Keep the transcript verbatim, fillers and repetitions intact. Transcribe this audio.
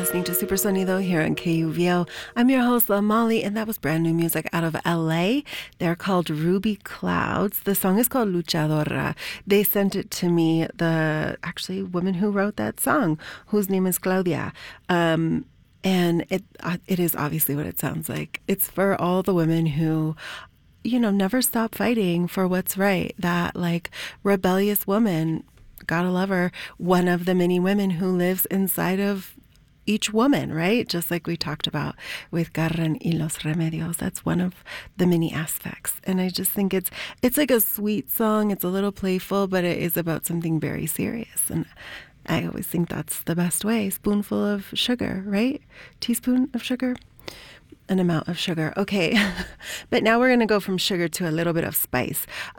listening to Super Sonido here on K U V O. I'm your host, Molly, and that was brand new music out of L A. They're called Ruby Clouds. The song is called Luchadora. They sent it to me, the actually woman who wrote that song, whose name is Claudia. Um, and it uh, it is obviously what it sounds like. It's for all the women who, you know, never stop fighting for what's right. That, like, rebellious woman, gotta love her, one of the many women who lives inside of each woman, right? Just like we talked about with Carmen y los Remedios. That's one of the many aspects. And I just think it's it's like a sweet song. It's a little playful, but it is about something very serious. And I always think that's the best way. Spoonful of sugar, right? Teaspoon of sugar? An amount of sugar. Okay. But now we're going to go from sugar to a little bit of spice.